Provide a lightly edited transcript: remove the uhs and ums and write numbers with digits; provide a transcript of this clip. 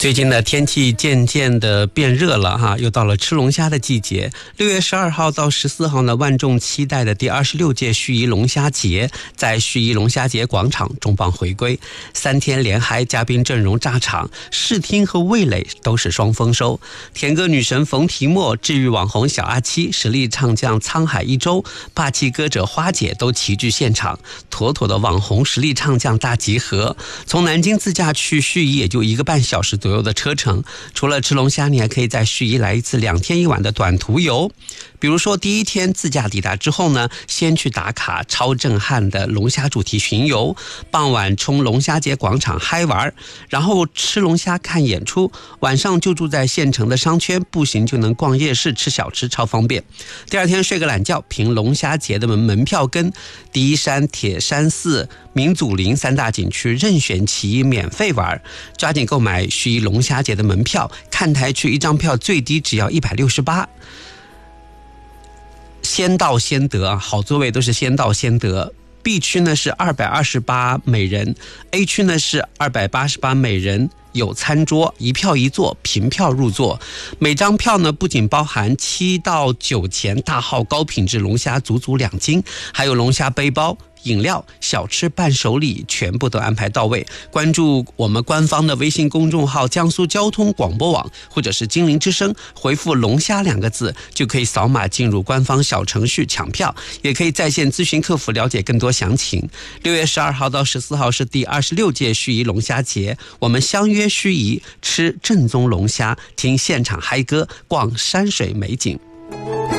最近的天气渐渐的变热了哈，又到了吃龙虾的季节。6月12号到14号呢，万众期待的第26届盱眙龙虾节在盱眙龙虾节广场重磅回归，3天连嗨，嘉宾阵容炸场，视听和味蕾都是双丰收。甜歌女神冯提莫、治愈网红小阿七、实力唱将沧海一周、霸气歌者花姐都齐聚现场，妥妥的网红实力唱将大集合。从南京自驾去盱眙也就1个半小时左右的车程，除了吃龙虾，你还可以在盱眙来一次2天1晚的短途游。比如说第一天自驾抵达之后呢，先去打卡超震撼的龙虾主题巡游，傍晚冲龙虾节广场嗨玩，然后吃龙虾看演出，晚上就住在县城的商圈，步行就能逛夜市吃小吃，超方便。第二天睡个懒觉，凭龙虾节的门票跟第一山、铁山寺、民祖林3大景区任选其一免费玩，抓紧购买盱眙龙虾节的门票，看台区1张票最低只要168。先到先得，好座位都是先到先得。B 区呢是228每人， A 区呢是288每人，有餐桌，1票1座，凭票入座。每张票呢不仅包含7到9钱大号高品质龙虾足足2斤，还有龙虾背包、饮料、小吃、伴手礼全部都安排到位。关注我们官方的微信公众号江苏交通广播网或者是金陵之声，回复龙虾2个字就可以扫码进入官方小程序抢票，也可以在线咨询客服了解更多详情。6月12号到14号是第26届盱眙龙虾节，我们相约盱眙吃正宗龙虾，听现场嗨歌，逛山水美景。